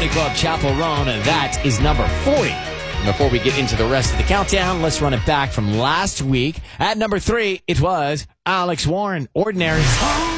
Club Chapel Roan. That is number 40. Before we get into the rest of the countdown, let's run it back from last week. At number 3, it was Alex Warren, Ordinary.